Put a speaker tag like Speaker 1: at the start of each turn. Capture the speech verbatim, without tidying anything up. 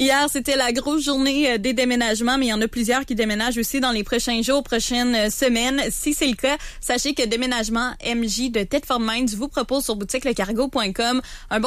Speaker 1: Hier, c'était la grosse journée des déménagements, mais il y en a plusieurs qui déménagent aussi dans les prochains jours, prochaines semaines. Si c'est le cas, sachez que Déménagement M J de Thetford Mines vous propose sur boutique le cargo point com un bon